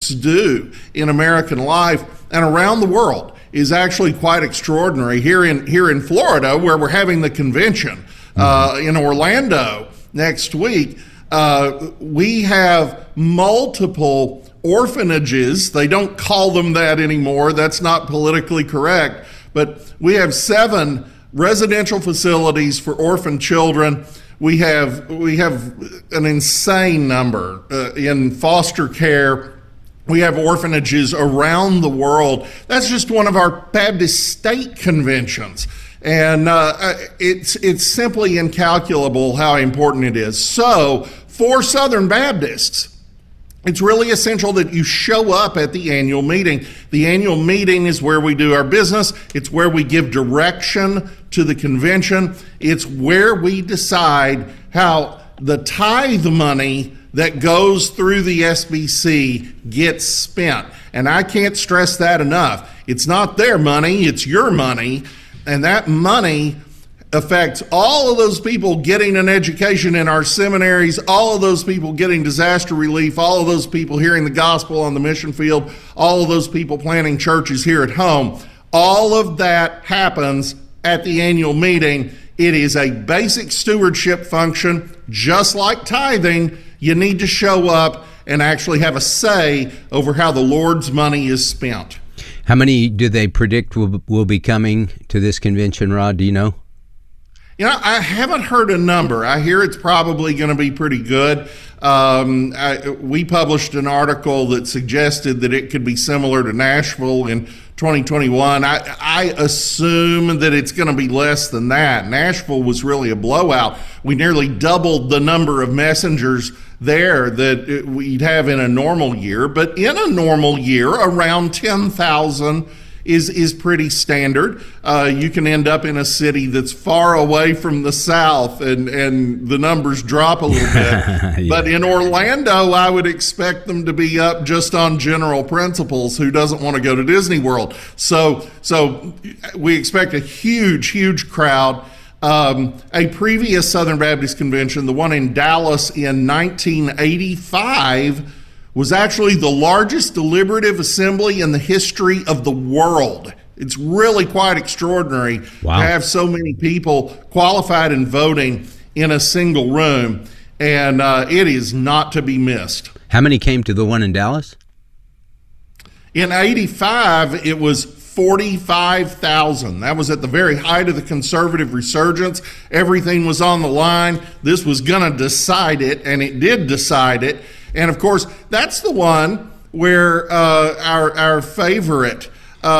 Baptists do in American life and around the world is actually quite extraordinary. Here in Florida, where we're having the convention in Orlando next week, we have multiple orphanages. They don't call them that anymore. That's not politically correct. But we have 7 residential facilities for orphan children. We have an insane number in foster care. We have orphanages around the world. That's just one of our Baptist state conventions. And it's simply incalculable how important it is. So for Southern Baptists, it's really essential that you show up at the annual meeting. The annual meeting is where we do our business. It's where we give direction to the convention. It's where we decide how the tithe money that goes through the SBC gets spent. And I can't stress that enough. It's not their money, it's your money. And that money affects all of those people getting an education in our seminaries, all of those people getting disaster relief, all of those people hearing the gospel on the mission field, all of those people planting churches here at home. All of that happens at the annual meeting. It is a basic stewardship function, just like tithing. You need to show up and actually have a say over how the Lord's money is spent. How many do they predict will be coming to this convention, Rod? Do you know? You know, I haven't heard a number. I hear it's probably going to be pretty good. We published an article that suggested that it could be similar to Nashville in 2021. I assume that it's going to be less than that. Nashville was really a blowout. We nearly doubled the number of messengers there that we'd have in a normal year. But in a normal year, around 10,000 is pretty standard. You can end up in a city that's far away from the South and the numbers drop a little bit. Yeah. But in Orlando, I would expect them to be up just on general principles. Who doesn't want to go to Disney World? So we expect a huge crowd. A previous Southern Baptist convention, the one in Dallas in 1985, was actually the largest deliberative assembly in the history of the world. It's really quite extraordinary to have so many people qualified and voting in a single room, and it is not to be missed. How many came to the one in Dallas? In 85, it was 45,000. That was at the very height of the conservative resurgence. Everything was on the line. This was going to decide it, and it did decide it. And of course, that's the one where our favorite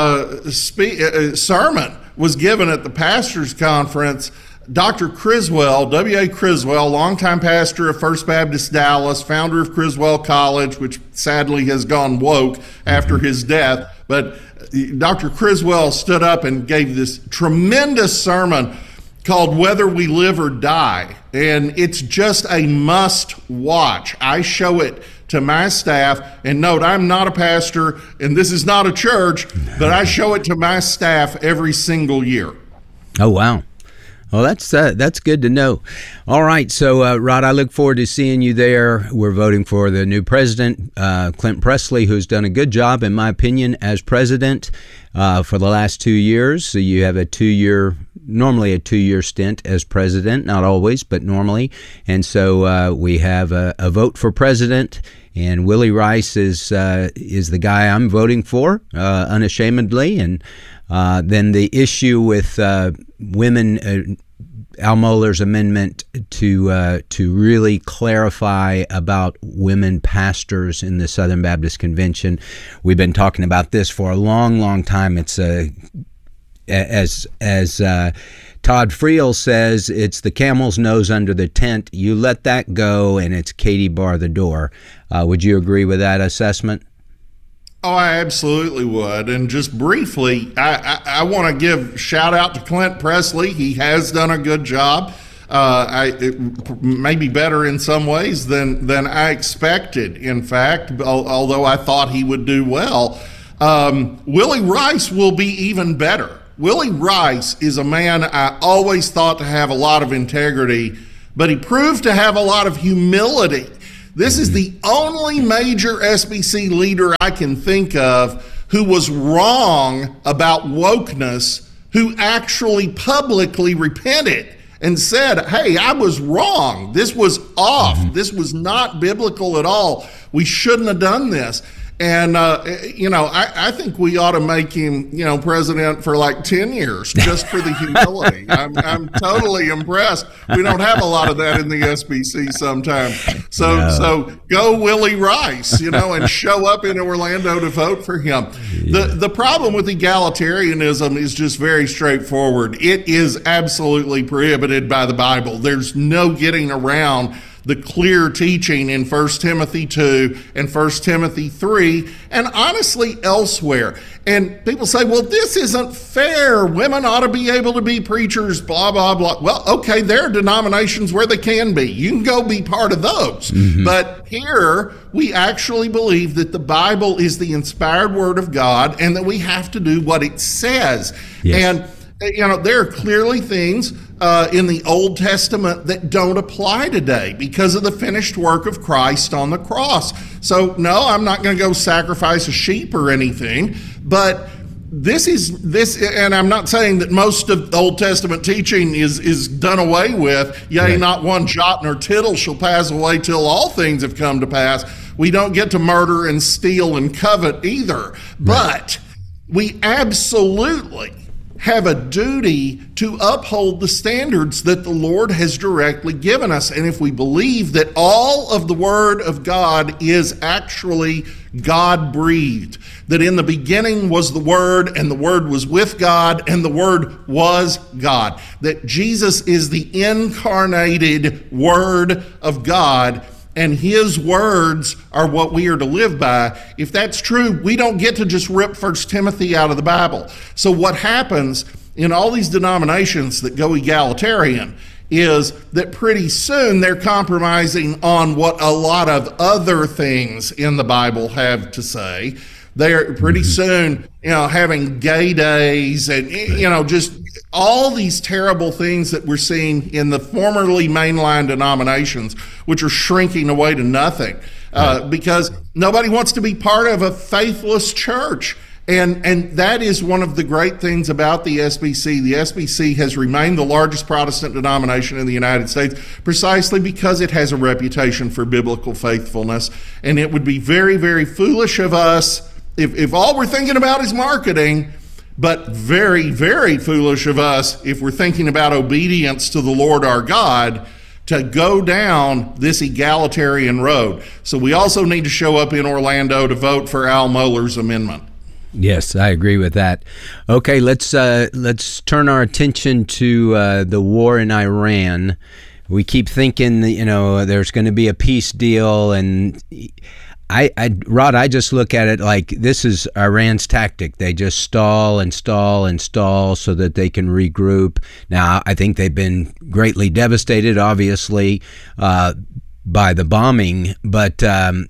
sermon was given at the pastors' conference. Dr. Criswell, W.A. Criswell, longtime pastor of First Baptist Dallas, founder of Criswell College, which sadly has gone woke after his death. But Dr. Criswell stood up and gave this tremendous sermon called Whether We Live or Die. And it's just a must watch. I show it to my staff. And note, I'm not a pastor and this is not a church, but I show it to my staff every single year. Oh, wow. Well, that's good to know. All right. So, Rod, I look forward to seeing you there. We're voting for the new president, Clint Presley, who's done a good job, in my opinion, as president for the last 2 years. So you have normally a 2-year stint as president, not always, but normally. And so we have a vote for president. And Willie Rice is the guy I'm voting for, unashamedly. And then the issue with women, Al Mohler's amendment to really clarify about women pastors in the Southern Baptist Convention. We've been talking about this for a long time. It's as Todd Friel says, it's the camel's nose under the tent. You let that go, and it's Katie bar the door. Would you agree with that assessment? Oh, I absolutely would. And just briefly, I want to give shout out to Clint Presley. He has done a good job. It may be better in some ways than I expected, in fact, although I thought he would do well. Willie Rice will be even better. Willie Rice is a man I always thought to have a lot of integrity, but he proved to have a lot of humility. This is the only major SBC leader I can think of who was wrong about wokeness, who actually publicly repented and said, hey, I was wrong. This was off. This was not biblical at all. We shouldn't have done this. And, I think we ought to make him, president for like 10 years just for the humility. I'm totally impressed. We don't have a lot of that in the SBC sometimes. So go Willie Rice, and show up in Orlando to vote for him. Yeah. The problem with egalitarianism is just very straightforward. It is absolutely prohibited by the Bible. There's no getting around the clear teaching in 1 Timothy 2 and 1 Timothy 3, and honestly elsewhere. And people say, well, this isn't fair. Women ought to be able to be preachers, blah, blah, blah. Well, okay, there are denominations where they can be. You can go be part of those. But here, we actually believe that the Bible is the inspired word of God and that we have to do what it says. Yes. And there are clearly things in the Old Testament that don't apply today because of the finished work of Christ on the cross. So, no, I'm not going to go sacrifice a sheep or anything, but this, and I'm not saying that most of the Old Testament teaching is done away with. Yea, not one jot nor tittle shall pass away till all things have come to pass. We don't get to murder and steal and covet either, but we absolutely have a duty to uphold the standards that the Lord has directly given us. And if we believe that all of the Word of God is actually God-breathed, that in the beginning was the Word, and the Word was with God, and the Word was God, that Jesus is the incarnated Word of God, and his words are what we are to live by. If that's true, we don't get to just rip 1 Timothy out of the Bible. So what happens in all these denominations that go egalitarian is that pretty soon they're compromising on what a lot of other things in the Bible have to say. They're pretty soon, having gay days and, just all these terrible things that we're seeing in the formerly mainline denominations, which are shrinking away to nothing because nobody wants to be part of a faithless church. And that is one of the great things about the SBC. The SBC has remained the largest Protestant denomination in the United States precisely because it has a reputation for biblical faithfulness. And it would be very, very foolish of us if all we're thinking about is marketing, but very, very foolish of us if we're thinking about obedience to the Lord our God to go down this egalitarian road. So we also need to show up in Orlando to vote for Al Mohler's amendment. Yes, I agree with that. Okay, let's turn our attention to the war in Iran. We keep thinking, there's going to be a peace deal, and Rod, I just look at it like this is Iran's tactic. They just stall and stall and stall so that they can regroup. Now, I think they've been greatly devastated, obviously, by the bombing. But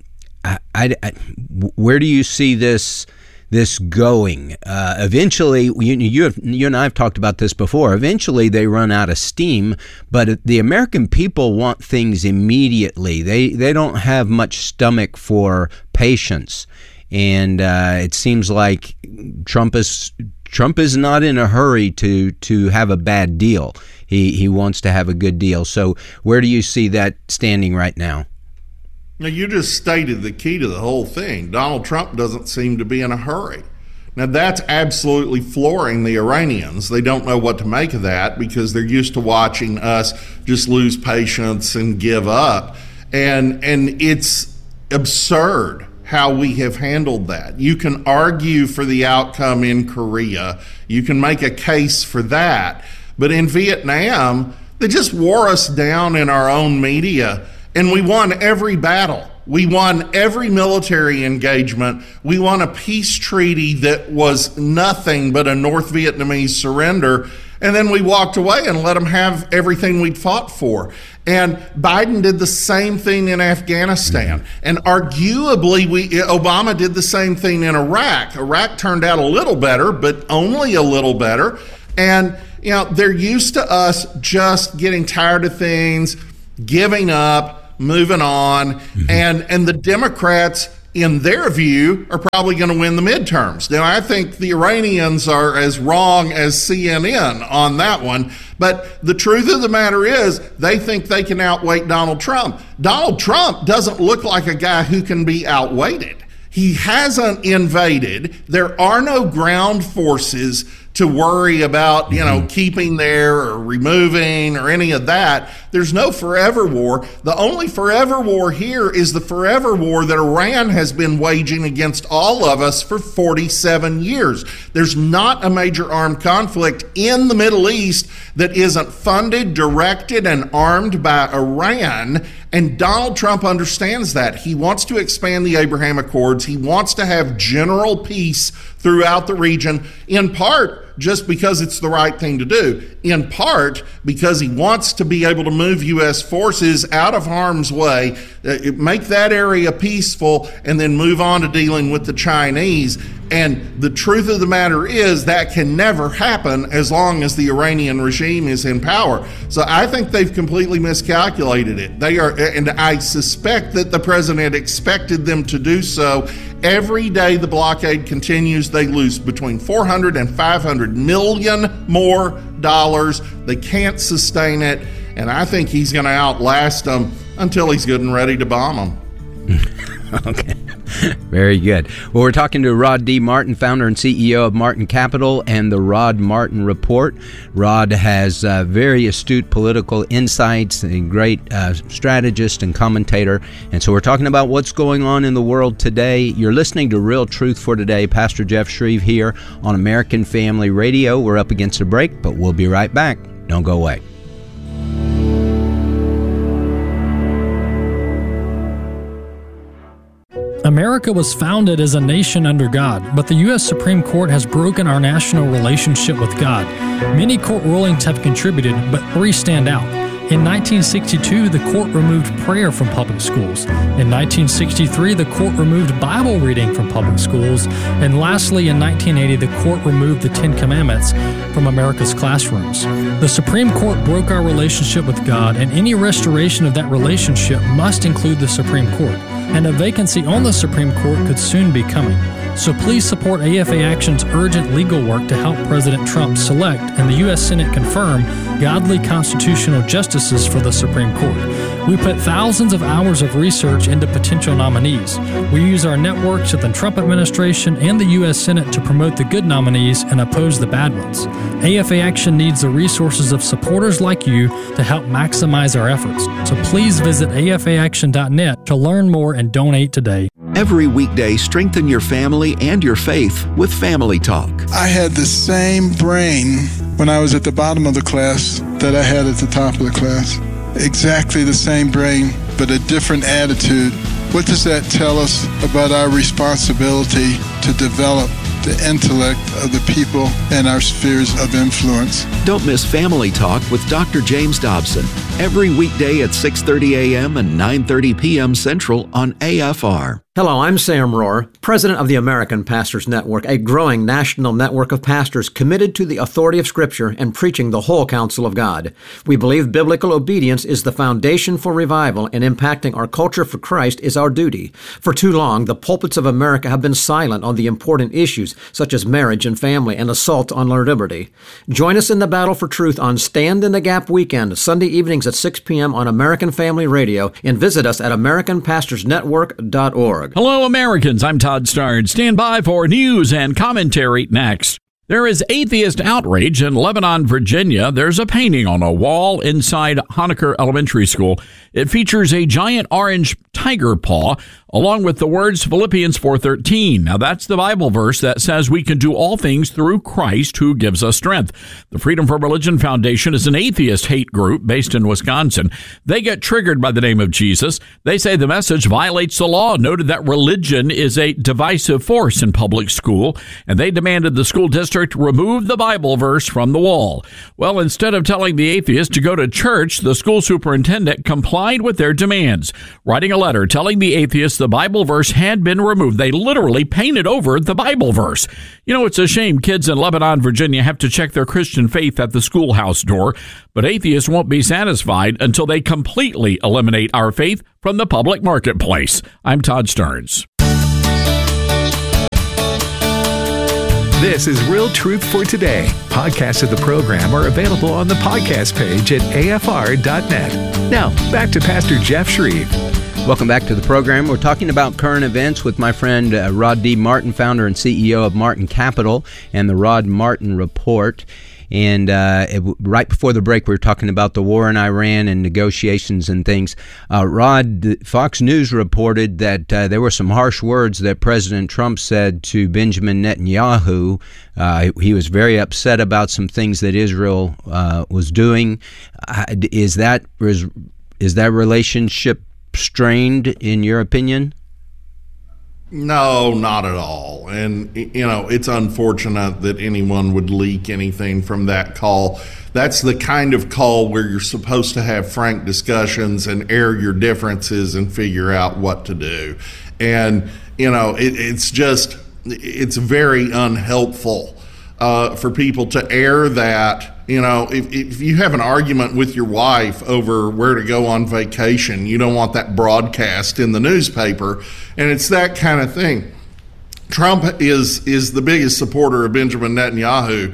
where do you see this going? Eventually, you and I have talked about this before. Eventually, they run out of steam, but the American people want things immediately. They don't have much stomach for patience, and it seems like Trump is not in a hurry to have a bad deal. He wants to have a good deal. So, where do you see that standing right now? Now, you just stated the key to the whole thing. Donald Trump doesn't seem to be in a hurry. Now, that's absolutely flooring the Iranians. They don't know what to make of that because they're used to watching us just lose patience and give up. And it's absurd how we have handled that. You can argue for the outcome in Korea. You can make a case for that. But in Vietnam, they just wore us down in our own media. And we won every battle. We won every military engagement. We won a peace treaty that was nothing but a North Vietnamese surrender. And then we walked away and let them have everything we'd fought for. And Biden did the same thing in Afghanistan. And arguably, Obama did the same thing in Iraq. Iraq turned out a little better, but only a little better. And, they're used to us just getting tired of things, giving up, moving on, and the Democrats, in their view, are probably going to win the midterms. Now, I think the Iranians are as wrong as CNN on that one, but the truth of the matter is they think they can outweight Donald Trump. Donald Trump doesn't look like a guy who can be outweighted. He hasn't invaded. There are no ground forces to worry about, keeping there or removing or any of that. There's no forever war. The only forever war here is the forever war that Iran has been waging against all of us for 47 years. There's not a major armed conflict in the Middle East that isn't funded, directed, and armed by Iran. And Donald Trump understands that. He wants to expand the Abraham Accords. He wants to have general peace throughout the region, in part just because it's the right thing to do, in part because he wants to be able to move U.S. forces out of harm's way, make that area peaceful, and then move on to dealing with the Chinese. And the truth of the matter is that can never happen as long as the Iranian regime is in power. So I think they've completely miscalculated it. They are, and I suspect that the president expected them to do so. Every day the blockade continues, they lose between $400 and $500 million more dollars. They can't sustain it, and I think he's going to outlast them until he's good and ready to bomb them. Okay. Very good. Well, we're talking to Rod D. Martin, founder and CEO of Martin Capital and the Rod Martin Report. Rod has very astute political insights, a great strategist and commentator. And so we're talking about what's going on in the world today. You're listening to Real Truth for Today. Pastor Jeff Shreve here on American Family Radio. We're up against a break, but we'll be right back. Don't go away. America was founded as a nation under God, but the U.S. Supreme Court has broken our national relationship with God. Many court rulings have contributed, but three stand out. In 1962, the court removed prayer from public schools. In 1963, the court removed Bible reading from public schools. And lastly, in 1980, the court removed the Ten Commandments from America's classrooms. The Supreme Court broke our relationship with God, and any restoration of that relationship must include the Supreme Court. And a vacancy on the Supreme Court could soon be coming. So please support AFA Action's urgent legal work to help President Trump select and the U.S. Senate confirm godly constitutional justices for the Supreme Court. We put thousands of hours of research into potential nominees. We use our networks at the Trump administration and the U.S. Senate to promote the good nominees and oppose the bad ones. AFA Action needs the resources of supporters like you to help maximize our efforts. So please visit afaaction.net to learn more and donate today. Every weekday, strengthen your family and your faith with Family Talk. I had the same brain when I was at the bottom of the class that I had at the top of the class. Exactly the same brain, but a different attitude. What does that tell us about our responsibility to develop the intellect of the people in our spheres of influence? Don't miss Family Talk with Dr. James Dobson every weekday at 6:30 a.m. and 9:30 p.m. Central on AFR. Hello, I'm Sam Rohr, president of the American Pastors Network, a growing national network of pastors committed to the authority of Scripture and preaching the whole counsel of God. We believe biblical obedience is the foundation for revival, and impacting our culture for Christ is our duty. For too long, the pulpits of America have been silent on the important issues such as marriage and family and assault on our liberty. Join us in the battle for truth on Stand in the Gap weekend, Sunday evenings at 6 p.m. on American Family Radio, and visit us at AmericanPastorsNetwork.org. Hello, Americans. I'm Todd Starnes. Stand by for news and commentary next. There is atheist outrage in Lebanon, Virginia. There's a painting on a wall inside Honaker Elementary School. It features a giant orange tiger paw, along with the words Philippians 4:13. Now, that's the Bible verse that says we can do all things through Christ who gives us strength. The Freedom for Religion Foundation is an atheist hate group based in Wisconsin. They get triggered by the name of Jesus. They say the message violates the law, noted that religion is a divisive force in public school, and they demanded the school district remove the Bible verse from the wall. Well, instead of telling the atheist to go to church, the school superintendent complied with their demands, writing a letter telling the atheist the Bible verse had been removed. They literally painted over the Bible verse. You know, it's a shame kids in Lebanon, Virginia have to check their Christian faith at the schoolhouse door, but atheists won't be satisfied until they completely eliminate our faith from the public marketplace. I'm Todd Stearns. This is Real Truth for Today. Podcasts of the program are available on the podcast page at afr.net. Now, back to Pastor Jeff Shreve. Welcome back to the program. We're talking about current events with my friend Rod D. Martin, founder and CEO of Martin Capital and the Rod Martin Report. And right before the break, we were talking about the war in Iran and negotiations and things. Rod, Fox News reported that there were some harsh words that President Trump said to Benjamin Netanyahu. He was very upset about some things that Israel was doing. Is that relationship strained, in your opinion? No, not at all. And, you know, it's unfortunate that anyone would leak anything from that call. That's the kind of call where you're supposed to have frank discussions and air your differences and figure out what to do. And, you know, it's very unhelpful for people to air that. You know, if you have an argument with your wife over where to go on vacation, you don't want that broadcast in the newspaper. And it's that kind of thing. Trump is the biggest supporter of Benjamin Netanyahu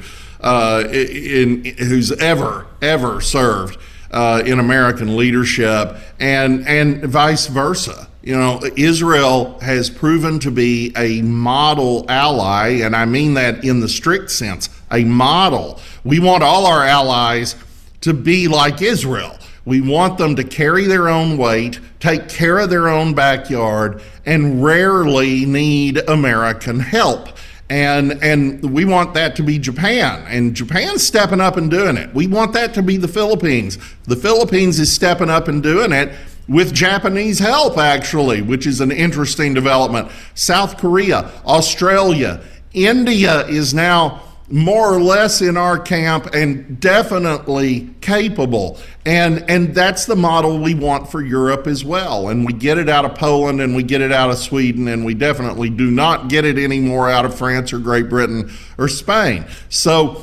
who's ever served in American leadership, and vice versa. You know, Israel has proven to be a model ally, and I mean that in the strict sense, a model. We want all our allies to be like Israel. We want them to carry their own weight, take care of their own backyard, and rarely need American help. And we want that to be Japan, and Japan's stepping up and doing it. We want that to be the Philippines. The Philippines is stepping up and doing it with Japanese help, actually, which is an interesting development. South Korea, Australia, India is now more or less in our camp and definitely capable. And that's the model we want for Europe as well. And we get it out of Poland and we get it out of Sweden, and we definitely do not get it anymore out of France or Great Britain or Spain. So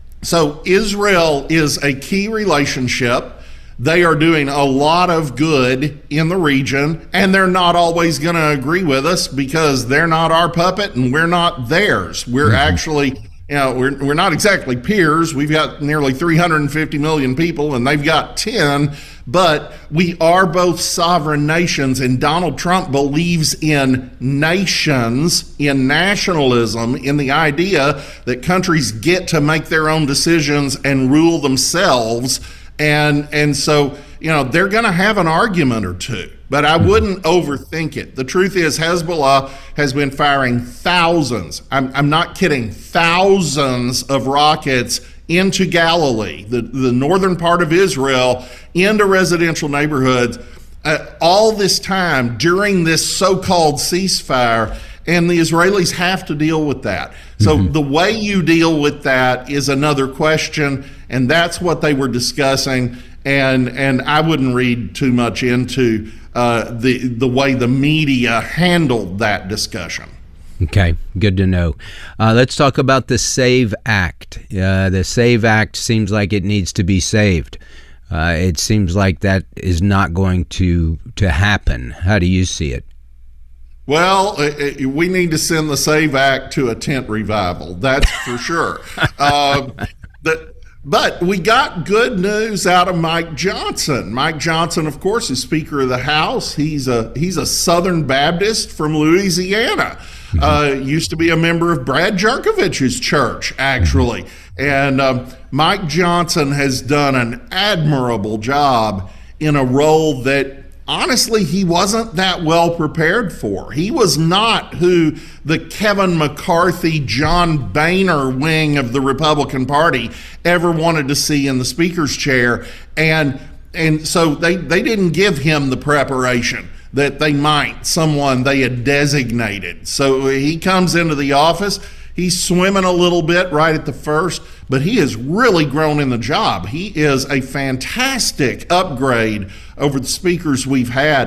Israel is a key relationship. They are doing a lot of good in the region, and they're not always going to agree with us because they're not our puppet and we're not theirs. We're actually, you know, we're not exactly peers. We've got nearly 350 million people and they've got 10, but we are both sovereign nations, and Donald Trump believes in nations, in nationalism, in the idea that countries get to make their own decisions and rule themselves. And so, you know, they're going to have an argument or two, but I wouldn't overthink it. The truth is Hezbollah has been firing thousands, I'm not kidding, thousands of rockets into Galilee, the northern part of Israel, into residential neighborhoods, all this time during this so-called ceasefire. And the Israelis have to deal with that. So the way you deal with that is another question, and that's what they were discussing. And I wouldn't read too much into the way the media handled that discussion. Okay, good to know. Let's talk about the SAVE Act. The SAVE Act seems like it needs to be saved. It seems like that is not going to happen. How do you see it? Well, we need to send the SAVE Act to a tent revival. That's for sure. But we got good news out of Mike Johnson. Mike Johnson, of course, is Speaker of the House. He's a Southern Baptist from Louisiana. Used to be a member of Brad Jerkovich's church, actually. And Mike Johnson has done an admirable job in a role that honestly, he wasn't that well prepared for. He was not who the Kevin McCarthy, John Boehner wing of the Republican Party ever wanted to see in the speaker's chair. And so they didn't give him the preparation that they might, someone they had designated. So he comes into the office. He's swimming a little bit right at the first, but he has really grown in the job. He is a fantastic upgrade over the speakers we've had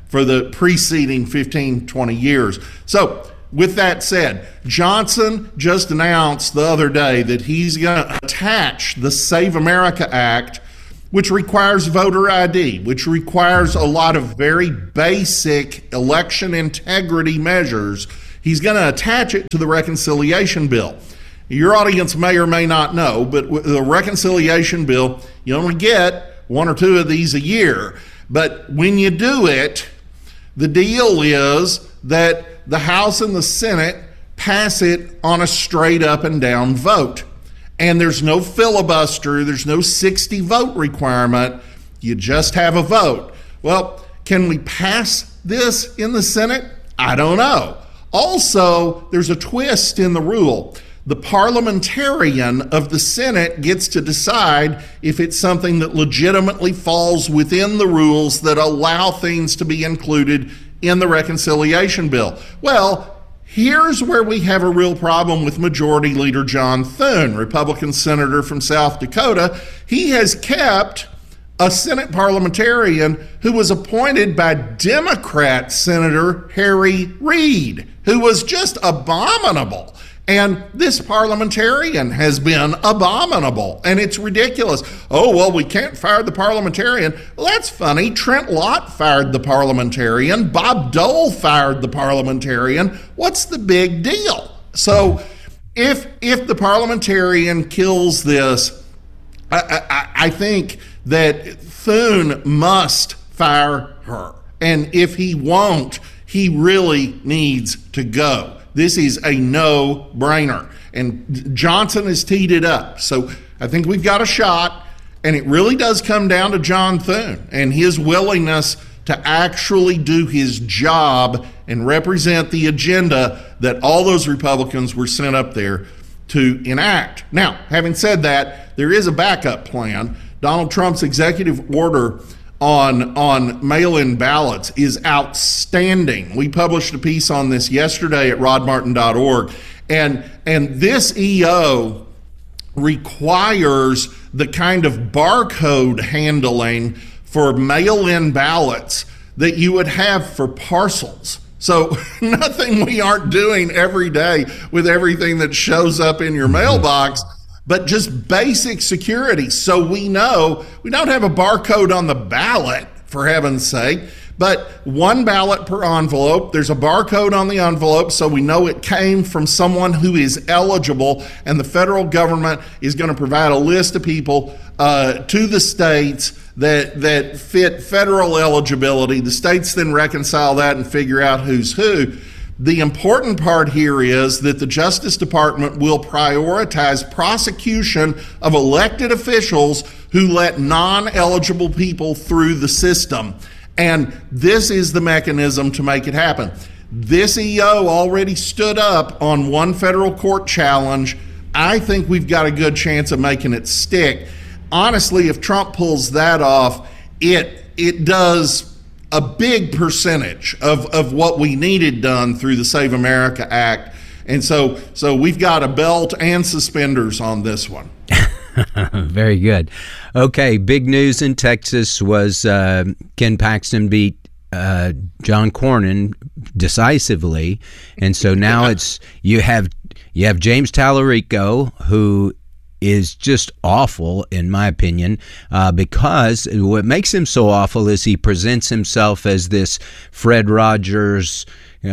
for the preceding 15, 20 years. So with that said, Johnson just announced the other day that he's going to attach the Save America Act, which requires voter ID, which requires a lot of very basic election integrity measures. He's going to attach it to the reconciliation bill. Your audience may or may not know, but with the reconciliation bill, you only get one or two of these a year. But when you do it, the deal is that the House and the Senate pass it on a straight up and down vote. And there's no filibuster, there's no 60 vote requirement. You just have a vote. Well, can we pass this in the Senate? I don't know. Also, there's a twist in the rule. The parliamentarian of the Senate gets to decide if it's something that legitimately falls within the rules that allow things to be included in the reconciliation bill. Well, here's where we have a real problem with Majority Leader John Thune, Republican senator from South Dakota. He has kept a Senate parliamentarian who was appointed by Democrat Senator Harry Reid, who was just abominable. And this parliamentarian has been abominable, and it's ridiculous. Oh, well, we can't fire the parliamentarian. Well, that's funny. Trent Lott fired the parliamentarian. Bob Dole fired the parliamentarian. What's the big deal? So if the parliamentarian kills this, I think that Thune must fire her. And if he won't, he really needs to go. This is a no-brainer. And Johnson has teed it up. So I think we've got a shot. And it really does come down to John Thune and his willingness to actually do his job and represent the agenda that all those Republicans were sent up there to enact. Now, having said that, there is a backup plan. Donald Trump's executive order on mail-in ballots is outstanding. We published a piece on this yesterday at rodmartin.org, and this EO requires the kind of barcode handling for mail-in ballots that you would have for parcels. So nothing we aren't doing every day with everything that shows up in your mailbox, but just basic security. So we know we don't have a barcode on the ballot, for heaven's sake, but one ballot per envelope. There's a barcode on the envelope, so we know it came from someone who is eligible, and the federal government is going to provide a list of people to the states that fit federal eligibility. The states then reconcile that and figure out who's who. The important part here is that the Justice Department will prioritize prosecution of elected officials who let non-eligible people through the system. And this is the mechanism to make it happen. This EO already stood up on one federal court challenge. I think we've got a good chance of making it stick. Honestly, if Trump pulls that off, it does a big percentage of what we needed done through the Save America Act. And so we've got a belt and suspenders on this one. Very good. Okay, big news in Texas was Ken Paxton beat John Cornyn decisively. And so now it's you have James Tallarico, who is just awful, in my opinion, because what makes him so awful is he presents himself as this Fred Rogers,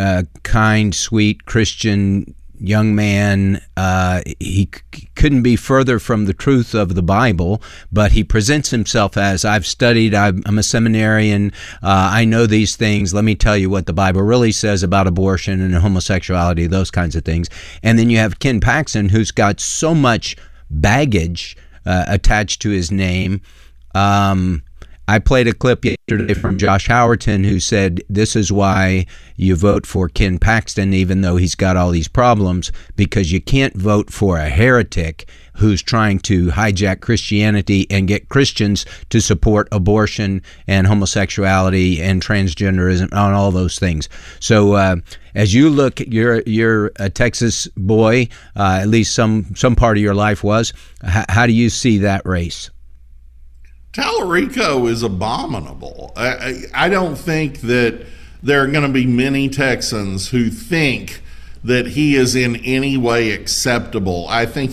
kind, sweet Christian young man. He couldn't be further from the truth of the Bible, but he presents himself as, I've studied, I'm a seminarian, I know these things, let me tell you what the Bible really says about abortion and homosexuality, those kinds of things. And then you have Ken Paxton, who's got so much baggage attached to his name. I played a clip yesterday from Josh Howerton, who said this is why you vote for Ken Paxton, even though he's got all these problems, because you can't vote for a heretic who's trying to hijack Christianity and get Christians to support abortion and homosexuality and transgenderism and all those things. So as you look, you're a Texas boy, at least some part of your life was. How do you see that race? Tallarico is abominable. I don't think that there are going to be many Texans who think that he is in any way acceptable. I think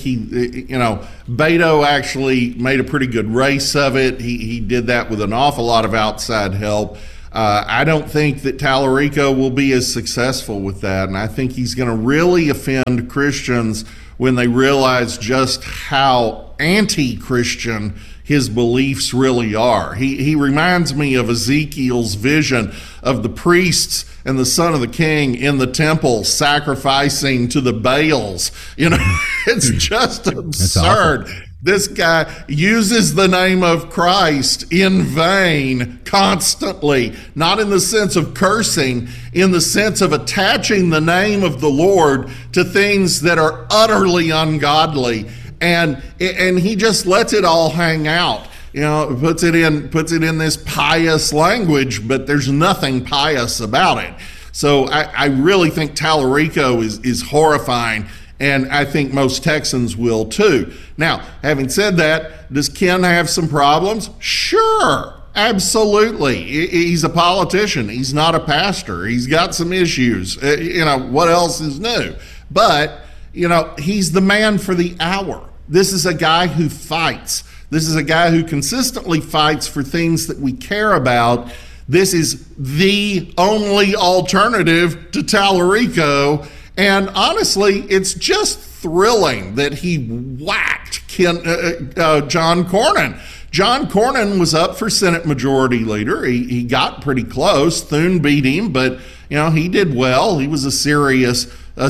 Beto actually made a pretty good race of it. He did that with an awful lot of outside help. I don't think that Tallarico will be as successful with that, and I think he's going to really offend Christians when they realize just how anti-Christian his beliefs really are. He reminds me of Ezekiel's vision of the priests and the son of the king in the temple sacrificing to the Baals. It's just absurd. This guy uses the name of Christ in vain constantly, not in the sense of cursing, in the sense of attaching the name of the Lord to things that are utterly ungodly. And he just lets it all hang out. Puts it in this pious language, but there's nothing pious about it. So I really think Tallarico is horrifying, and I think most Texans will too. Now, having said that, does Ken have some problems? Sure, absolutely. He's a politician. He's not a pastor. He's got some issues. What else is new? But, he's the man for the hour. This is a guy who fights. This is a guy who consistently fights for things that we care about. This is the only alternative to Tallarico. And honestly, it's just thrilling that he whacked John Cornyn. John Cornyn was up for Senate Majority Leader. He got pretty close. Thune beat him, but he did well. He was a serious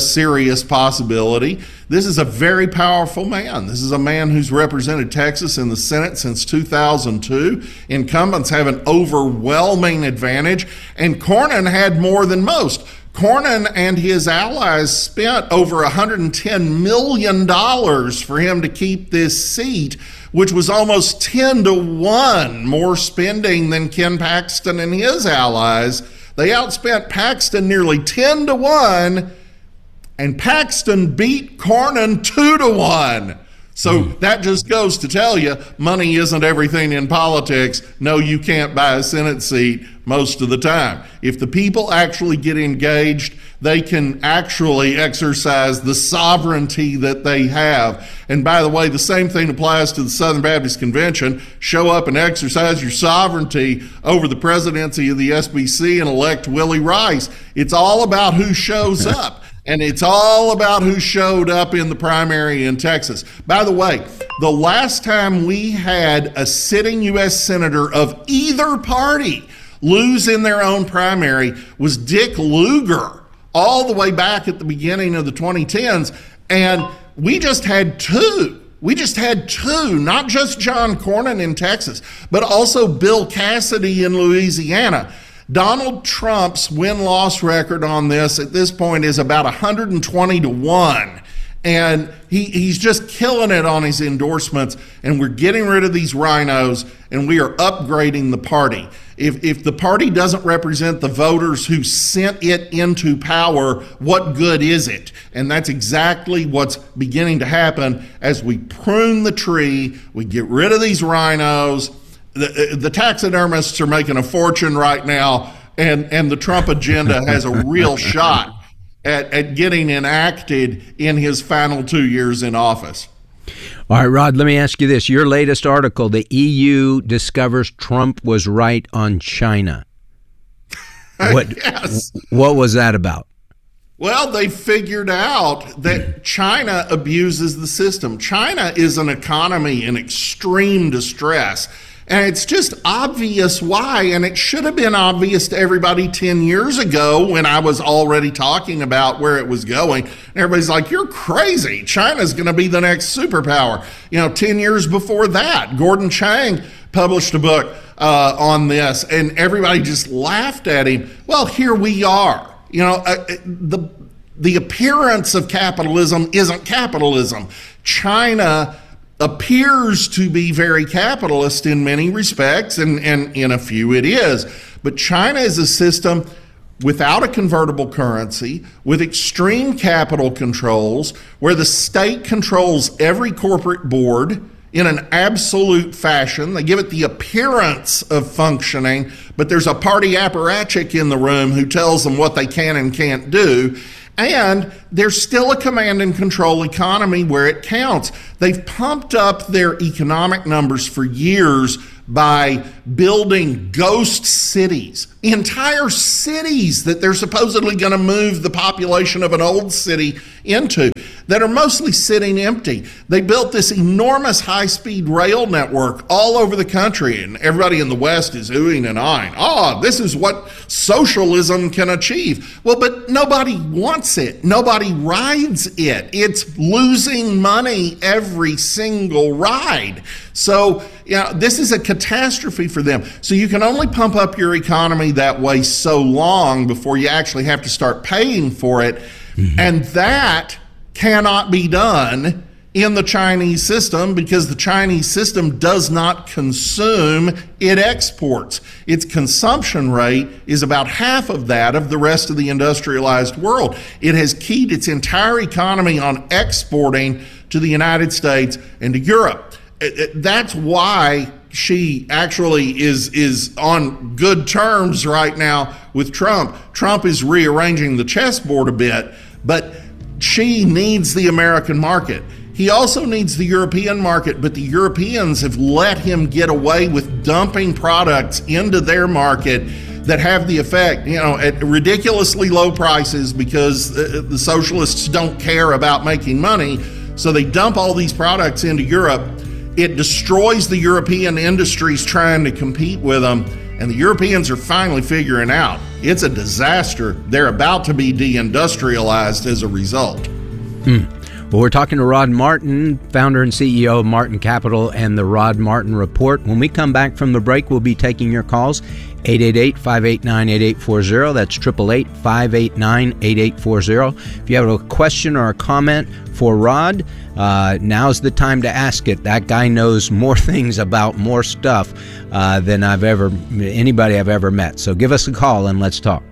possibility. This is a very powerful man. This is a man who's represented Texas in the Senate since 2002. Incumbents have an overwhelming advantage, and Cornyn had more than most. Cornyn and his allies spent over $110 million for him to keep this seat, which was almost 10-1 more spending than Ken Paxton and his allies. They outspent Paxton nearly 10-1, and Paxton beat Cornyn 2-1. So that just goes to tell you, money isn't everything in politics. No, you can't buy a Senate seat most of the time. If the people actually get engaged, they can actually exercise the sovereignty that they have. And by the way, the same thing applies to the Southern Baptist Convention. Show up and exercise your sovereignty over the presidency of the SBC and elect Willie Rice. It's all about who shows up. And it's all about who showed up in the primary in Texas. By the way, the last time we had a sitting U.S. Senator of either party lose in their own primary was Dick Lugar, all the way back at the beginning of the 2010s. And we just had two. We just had two, not just John Cornyn in Texas, but also Bill Cassidy in Louisiana. Donald Trump's win-loss record on this at this point is about 120-1. And he's just killing it on his endorsements. And we're getting rid of these rhinos, and we are upgrading the party. If the party doesn't represent the voters who sent it into power, what good is it? And that's exactly what's beginning to happen as we prune the tree. We get rid of these rhinos. The taxidermists are making a fortune right now, and the Trump agenda has a real shot at getting enacted in his final 2 years in office. All right, Rod, let me ask you this. Your latest article, the EU discovers Trump was right on China. Yes. What was that about? Well, they figured out that China abuses the system. China is an economy in extreme distress. And it's just obvious why, and it should have been obvious to everybody 10 years ago when I was already talking about where it was going. Everybody's like, you're crazy. China's going to be the next superpower. 10 years before that, Gordon Chang published a book on this, and everybody just laughed at him. Well, here we are. The appearance of capitalism isn't capitalism. China appears to be very capitalist in many respects, and in a few it is. But China is a system without a convertible currency, with extreme capital controls, where the state controls every corporate board in an absolute fashion. They give it the appearance of functioning, but there's a party apparatchik in the room who tells them what they can and can't do. And there's still a command and control economy where it counts. They've pumped up their economic numbers for years by building ghost cities, entire cities that they're supposedly going to move the population of an old city into, that are mostly sitting empty. They built this enormous high-speed rail network all over the country, and everybody in the West is oohing and eyeing. This is what socialism can achieve. Well, but nobody wants it. Nobody rides it. It's losing money every single ride. So, this is a catastrophe for them. So you can only pump up your economy that way so long before you actually have to start paying for it. Mm-hmm. And that cannot be done in the Chinese system because the Chinese system does not consume, it exports. Its consumption rate is about half of that of the rest of the industrialized world. It has keyed its entire economy on exporting to the United States and to Europe. That's why she actually is on good terms right now with Trump. Trump is rearranging the chessboard a bit, but Xi needs the American market. He also needs the European market, but the Europeans have let him get away with dumping products into their market that have the effect, at ridiculously low prices because the socialists don't care about making money. So they dump all these products into Europe. It destroys the European industries trying to compete with them, and the Europeans are finally figuring out it's a disaster. They're about to be deindustrialized as a result. Well, we're talking to Rod Martin, founder and CEO of Martin Capital and the Rod Martin Report. When we come back from the break, we'll be taking your calls. 888-589-8840. That's 888-589-8840. If you have a question or a comment for Rod, now's the time to ask it. That guy knows more things about more stuff than anybody I've ever met. So give us a call and let's talk.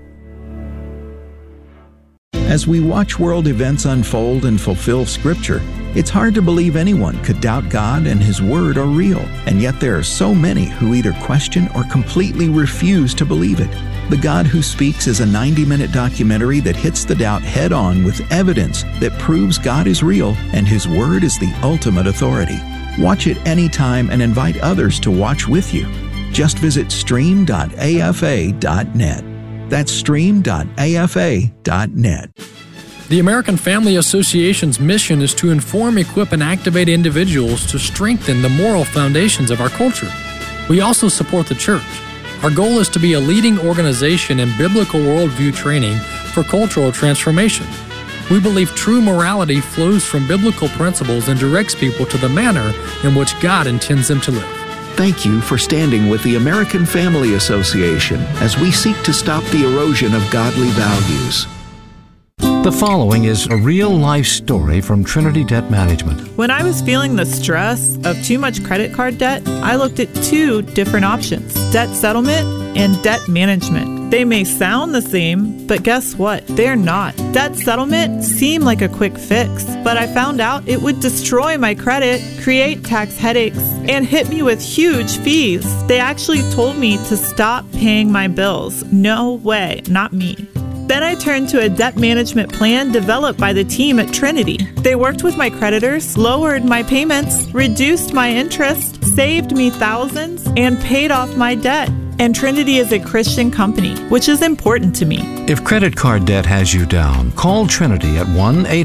As we watch world events unfold and fulfill Scripture, it's hard to believe anyone could doubt God and His Word are real, and yet there are so many who either question or completely refuse to believe it. The God Who Speaks is a 90-minute documentary that hits the doubt head-on with evidence that proves God is real and His Word is the ultimate authority. Watch it anytime and invite others to watch with you. Just visit stream.afa.net. That's stream.afa.net. The American Family Association's mission is to inform, equip, and activate individuals to strengthen the moral foundations of our culture. We also support the church. Our goal is to be a leading organization in biblical worldview training for cultural transformation. We believe true morality flows from biblical principles and directs people to the manner in which God intends them to live. Thank you for standing with the American Family Association as we seek to stop the erosion of godly values. The following is a real-life story from Trinity Debt Management. When I was feeling the stress of too much credit card debt, I looked at two different options: debt settlement and debt management. They may sound the same, but guess what? They're not. Debt settlement seemed like a quick fix, but I found out it would destroy my credit, create tax headaches, and hit me with huge fees. They actually told me to stop paying my bills. No way, not me. Then I turned to a debt management plan developed by the team at Trinity. They worked with my creditors, lowered my payments, reduced my interest, saved me thousands, and paid off my debt. And Trinity is a Christian company, which is important to me. If credit card debt has you down, call Trinity at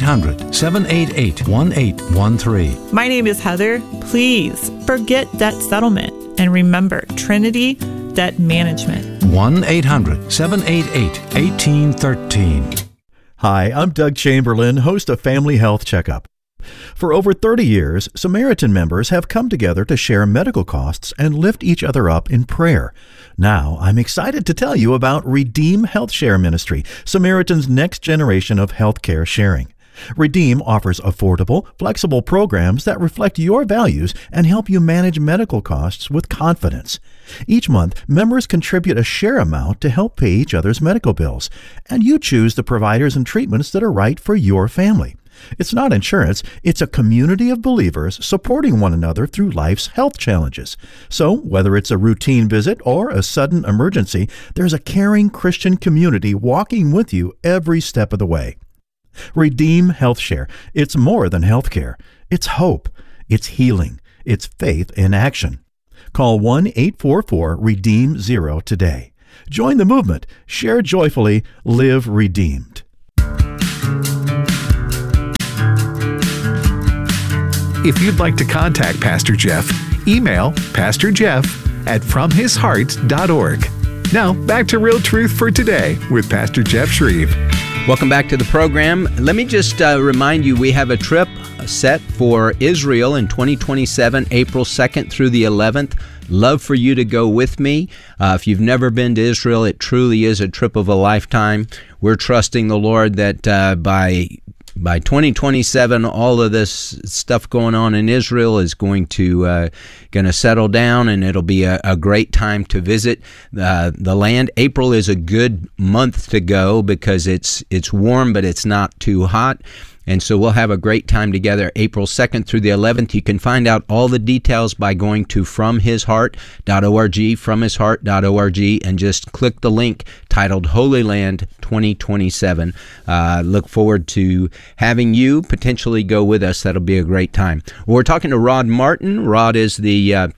1-800-788-1813. My name is Heather. Please forget debt settlement and remember Trinity Debt Management. 1-800-788-1813. Hi, I'm Doug Chamberlain, host of Family Health Checkup. For over 30 years, Samaritan members have come together to share medical costs and lift each other up in prayer. Now, I'm excited to tell you about Redeem Health Share Ministry, Samaritan's next generation of healthcare sharing. Redeem offers affordable, flexible programs that reflect your values and help you manage medical costs with confidence. Each month, members contribute a share amount to help pay each other's medical bills, and you choose the providers and treatments that are right for your family. It's not insurance, it's a community of believers supporting one another through life's health challenges. So, whether it's a routine visit or a sudden emergency, there's a caring Christian community walking with you every step of the way. Redeem HealthShare. It's more than healthcare. It's hope. It's healing. It's faith in action. Call 1-844-REDEEM-0 today. Join the movement. Share joyfully. Live redeemed. If you'd like to contact Pastor Jeff, email pastorjeff@fromhisheart.org. Now, back to Real Truth for Today with Pastor Jeff Shreve. Welcome back to the program. Let me just remind you, we have a trip set for Israel in 2027, April 2nd through the 11th. Love for you to go with me. If you've never been to Israel, it truly is a trip of a lifetime. We're trusting the Lord that by 2027, all of this stuff going on in Israel is going to settle down, and it'll be a great time to visit the land. April is a good month to go because it's warm, but it's not too hot. And so we'll have a great time together April 2nd through the 11th. You can find out all the details by going to fromhisheart.org, fromhisheart.org, and just click the link titled Holy Land 2027. Look forward to having you potentially go with us. That'll be a great time. Well, we're talking to Rod Martin. Rod is the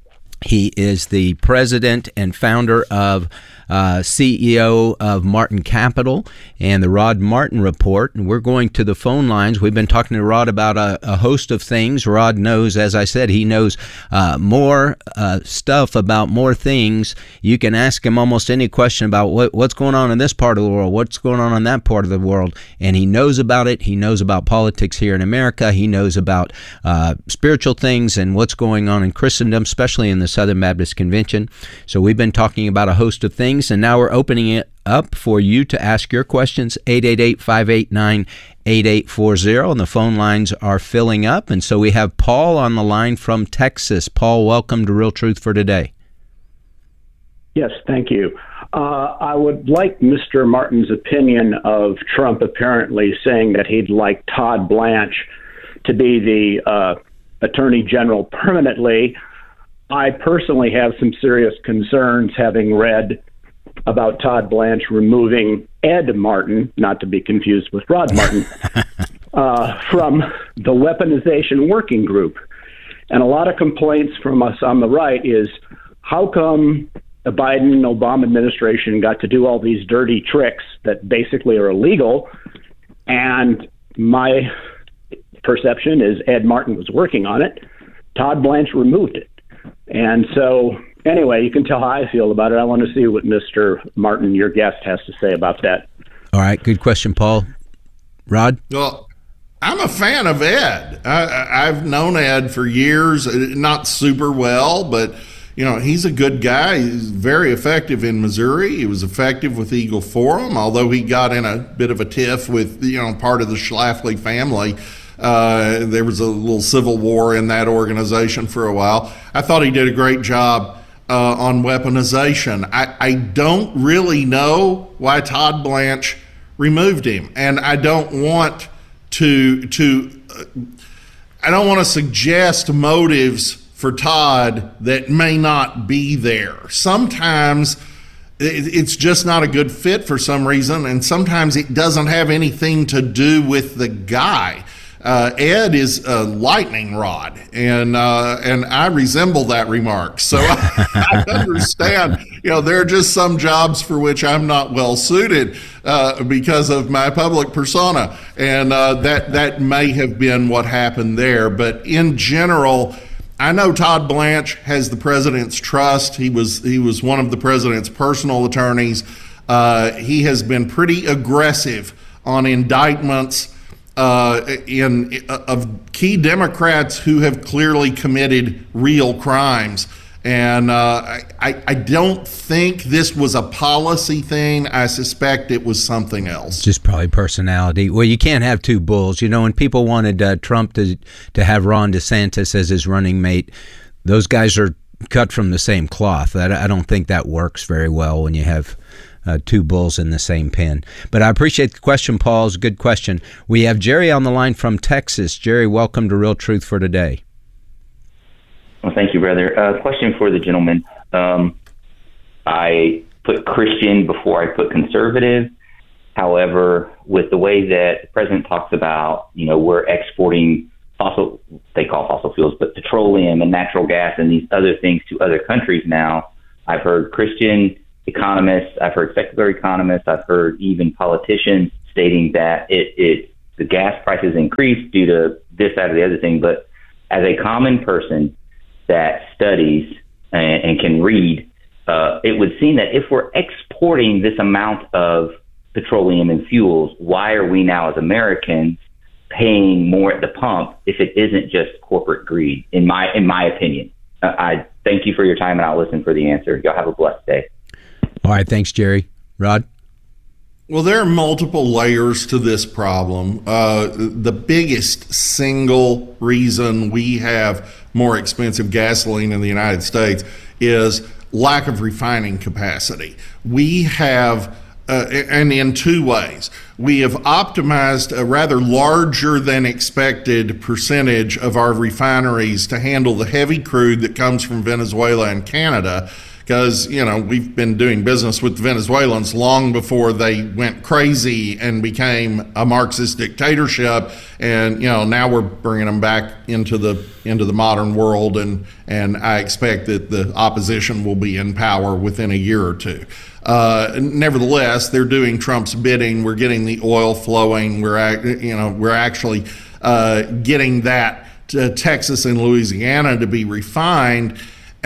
president and founder of CEO of Martin Capital and the Rod Martin Report. And we're going to the phone lines. We've been talking to Rod about a host of things. Rod knows, as I said, he knows more stuff about more things. You can ask him almost any question about what's going on in this part of the world, what's going on in that part of the world, and he knows about it. He knows about politics here in America. He knows about spiritual things and what's going on in Christendom, especially in the Southern Baptist Convention. So we've been talking about a host of things, and now we're opening it up for you to ask your questions, 888-589-8840, and the phone lines are filling up. And so we have Paul on the line from Texas. Paul, welcome to Real Truth for Today. Yes, thank you. I would like Mr. Martin's opinion of Trump apparently saying that he'd like Todd Blanche to be the Attorney General permanently. I personally have some serious concerns, having read about Todd Blanche removing Ed Martin, not to be confused with Rod Martin, from the weaponization working group. And a lot of complaints from us on the right is, how come the Biden-Obama administration got to do all these dirty tricks that basically are illegal? And my perception is Ed Martin was working on it. Todd Blanche removed it. And so, anyway, you can tell how I feel about it. I want to see what Mr. Martin, your guest, has to say about that. All right, good question, Paul. Rod? Well, I'm a fan of Ed. I've known Ed for years, not super well, but, you know, he's a good guy. He's very effective in Missouri. He was effective with Eagle Forum, although he got in a bit of a tiff with, part of the Schlafly family. There was a little civil war in that organization for a while. I thought he did a great job on weaponization. I don't really know why Todd Blanche removed him, and I don't want to suggest motives for Todd that may not be there. Sometimes it's just not a good fit for some reason, and sometimes it doesn't have anything to do with the guy. Ed is a lightning rod, and I resemble that remark. So I understand, there are just some jobs for which I'm not well suited because of my public persona, and that may have been what happened there. But in general, I know Todd Blanche has the president's trust. He was one of the president's personal attorneys. He has been pretty aggressive on indictments of key Democrats who have clearly committed real crimes. And I don't think this was a policy thing. I suspect it was something else. Just probably personality. Well, you can't have two bulls. When people wanted Trump to have Ron DeSantis as his running mate, those guys are cut from the same cloth. I don't think that works very well when you have two bulls in the same pen. But I appreciate the question, Paul. It's a good question. We have Jerry on the line from Texas. Jerry, welcome to Real Truth for Today. Well, thank you, brother. Question for the gentleman. I put Christian before I put conservative. However, with the way that the president talks about, we're exporting they call fossil fuels, but petroleum and natural gas and these other things to other countries now, I've heard Christian economists, I've heard secular economists, I've heard even politicians stating that the gas prices increased due to this, that, or the other thing. But as a common person that studies and can read, it would seem that if we're exporting this amount of petroleum and fuels, why are we now as Americans paying more at the pump if it isn't just corporate greed, in my opinion? I thank you for your time, and I'll listen for the answer. Y'all have a blessed day. All right, thanks, Jerry. Rod? Well, there are multiple layers to this problem. The biggest single reason we have more expensive gasoline in the United States is lack of refining capacity. We have and in two ways. We have optimized a rather larger than expected percentage of our refineries to handle the heavy crude that comes from Venezuela and Canada, because, we've been doing business with the Venezuelans long before they went crazy and became a Marxist dictatorship. And, now we're bringing them back into the modern world. And I expect that the opposition will be in power within a year or two. Nevertheless, they're doing Trump's bidding. We're getting the oil flowing. We're actually getting that to Texas and Louisiana to be refined.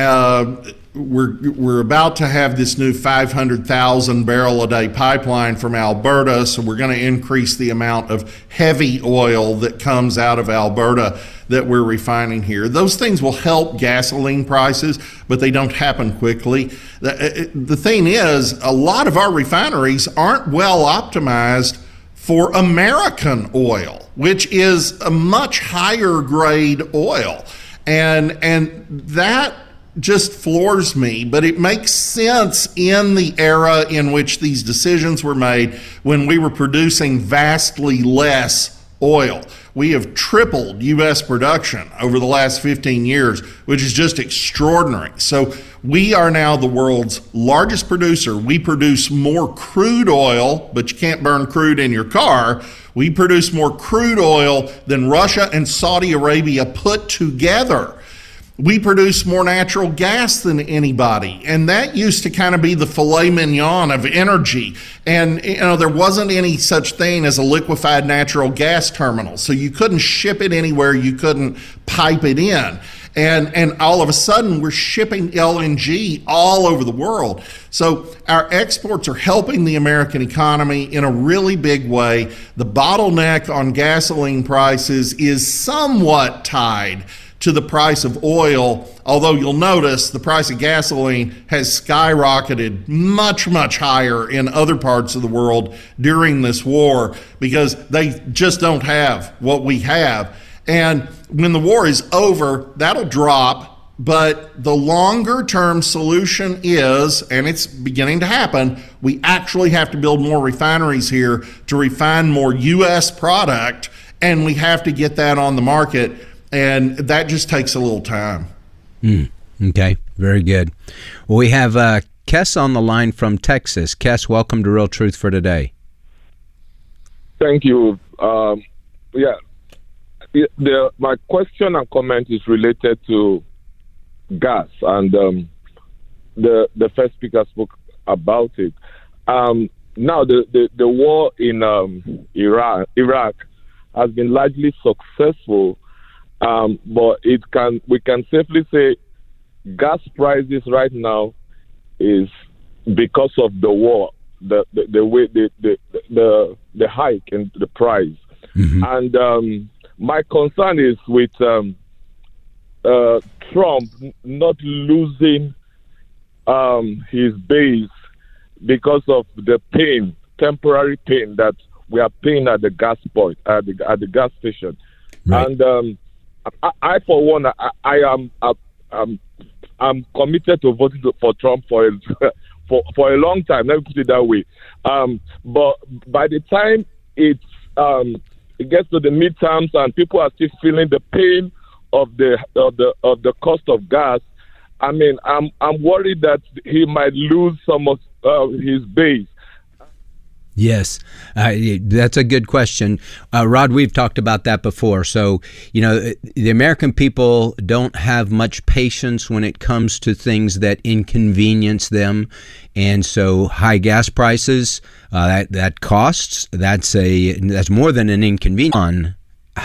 We're about to have this new 500,000 barrel a day pipeline from Alberta, so we're going to increase the amount of heavy oil that comes out of Alberta that we're refining here. Those things will help gasoline prices, but they don't happen quickly. The thing is, a lot of our refineries aren't well optimized for American oil, which is a much higher grade oil. And that just floors me, but it makes sense in the era in which these decisions were made, when we were producing vastly less oil. We have tripled U.S. production over the last 15 years, which is just extraordinary. So we are now the world's largest producer. We produce more crude oil, but you can't burn crude in your car. We produce more crude oil than Russia and Saudi Arabia put together. We produce more natural gas than anybody, and that used to kind of be the filet mignon of energy. And there wasn't any such thing as a liquefied natural gas terminal, so you couldn't ship it anywhere, you couldn't pipe it in. And all of a sudden, we're shipping LNG all over the world. So our exports are helping the American economy in a really big way. The bottleneck on gasoline prices is somewhat tied to the price of oil, although you'll notice the price of gasoline has skyrocketed much, much higher in other parts of the world during this war, because they just don't have what we have. And when the war is over, that'll drop. But the longer term solution is, and it's beginning to happen, we actually have to build more refineries here to refine more U.S. product, and we have to get that on the market. And that just takes a little time. Okay, very good. Well, we have Kes on the line from Texas. Kes, welcome to Real Truth for Today. Thank you. My question and comment is related to gas, and the first speaker spoke about it. Now, the war in Iraq has been largely successful. But we can safely say gas prices right now is because of the war, the way the hike in the price. Mm-hmm. And my concern is with Trump not losing his base because of the temporary pain that we are paying at the gas point, at the gas station. Right. And I for one, I'm committed to voting for Trump for for a long time. Let me put it that way. But by the time it gets to the midterms and people are still feeling the pain of the cost of gas, I mean, I'm worried that he might lose some of his base. Yes, that's a good question. Rod, we've talked about that before. So, the American people don't have much patience when it comes to things that inconvenience them. And so high gas prices, that costs, that's more than an inconvenience on